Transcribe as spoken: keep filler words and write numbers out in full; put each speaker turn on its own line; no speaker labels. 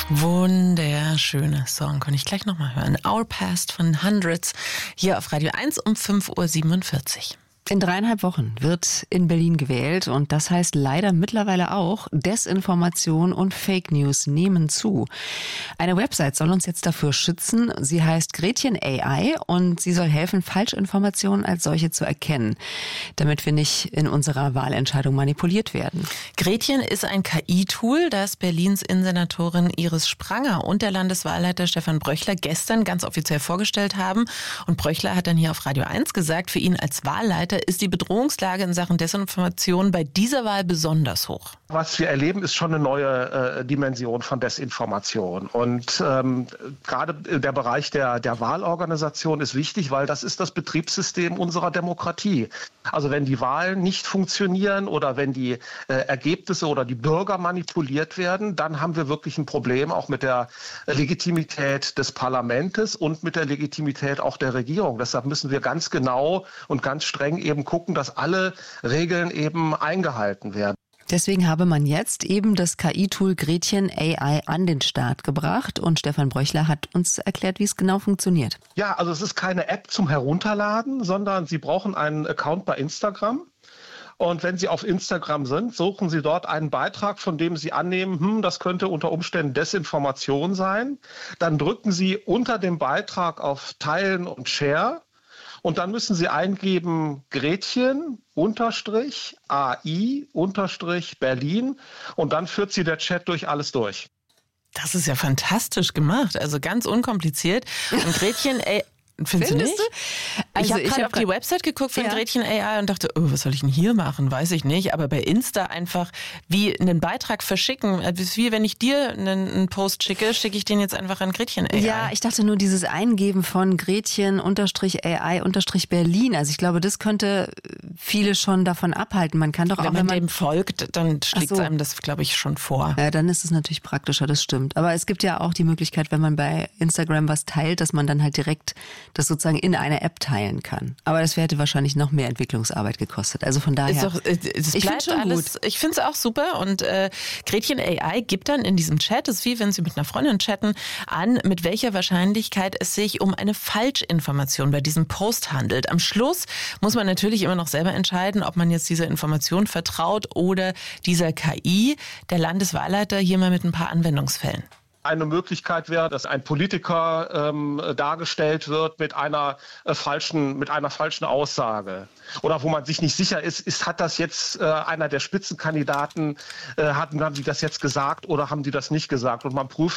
Wunderschöner Song, kann ich gleich nochmal hören. Our Past von Hundreds, hier auf Radio eins um fünf Uhr siebenundvierzig.
In dreieinhalb Wochen wird in Berlin gewählt und das heißt leider mittlerweile auch, Desinformation und Fake News nehmen zu. Eine Website soll uns jetzt dafür schützen. Sie heißt Gretchen A I und sie soll helfen, Falschinformationen als solche zu erkennen, damit wir nicht in unserer Wahlentscheidung manipuliert werden.
Gretchen ist ein K I-Tool, das Berlins Innensenatorin Iris Spranger und der Landeswahlleiter Stefan Bröchler gestern ganz offiziell vorgestellt haben. Und Bröchler hat dann hier auf Radio eins gesagt, für ihn als Wahlleiter ist die Bedrohungslage in Sachen Desinformation bei dieser Wahl besonders hoch.
Was wir erleben, ist schon eine neue äh, Dimension von Desinformation. Und ähm, gerade der Bereich der, der Wahlorganisation ist wichtig, weil das ist das Betriebssystem unserer Demokratie. Also wenn die Wahlen nicht funktionieren oder wenn die äh, Ergebnisse oder die Bürger manipuliert werden, dann haben wir wirklich ein Problem auch mit der Legitimität des Parlaments und mit der Legitimität auch der Regierung. Deshalb müssen wir ganz genau und ganz streng eben gucken, dass alle Regeln eben eingehalten werden.
Deswegen habe man jetzt eben das K I-Tool Gretchen A I an den Start gebracht und Stefan Bröchler hat uns erklärt, wie es genau funktioniert.
Ja, also es ist keine App zum Herunterladen, sondern Sie brauchen einen Account bei Instagram. Und wenn Sie auf Instagram sind, suchen Sie dort einen Beitrag, von dem Sie annehmen, hm, das könnte unter Umständen Desinformation sein. Dann drücken Sie unter dem Beitrag auf Teilen und Share. Und dann müssen Sie eingeben Gretchen unterstrich A I unterstrich Berlin und dann führt Sie der Chat durch alles durch.
Das ist ja fantastisch gemacht, also ganz unkompliziert. Und Gretchen, ey, findest, findest du nicht? Du? Also ich habe gerade auf die Website geguckt von ja. Gretchen A I und dachte, oh, was soll ich denn hier machen? Weiß ich nicht. Aber bei Insta einfach wie einen Beitrag verschicken. Es ist wie wenn ich dir einen, einen Post schicke, schicke ich den jetzt einfach an Gretchen A I.
Ja, ich dachte nur dieses Eingeben von Gretchen unterstrich A I unterstrich Berlin. Also ich glaube, das könnte viele schon davon abhalten. Man kann doch
wenn
auch,
man
wenn man
dem folgt, dann schlägt es so. einem das, glaube ich, schon vor.
Ja, dann ist es natürlich praktischer, das stimmt. Aber es gibt ja auch die Möglichkeit, wenn man bei Instagram was teilt, dass man dann halt direkt das sozusagen in einer App teilen kann. Aber das hätte wahrscheinlich noch mehr Entwicklungsarbeit gekostet. Also von daher,
ist doch, es
ich finde schon
alles,
gut.
Ich finde es auch super. Und äh, Gretchen A I gibt dann in diesem Chat, das ist wie wenn Sie mit einer Freundin chatten, an, mit welcher Wahrscheinlichkeit es sich um eine Falschinformation bei diesem Post handelt. Am Schluss muss man natürlich immer noch selber entscheiden, ob man jetzt dieser Information vertraut oder dieser K I. Der Landeswahlleiter hier mal mit ein paar Anwendungsfällen.
Eine Möglichkeit wäre, dass ein Politiker ähm, dargestellt wird mit einer äh, falschen, mit einer falschen Aussage. Oder wo man sich nicht sicher ist, ist hat das jetzt äh, einer der Spitzenkandidaten, äh, hatten, haben die das jetzt gesagt oder haben die das nicht gesagt? Und man prüft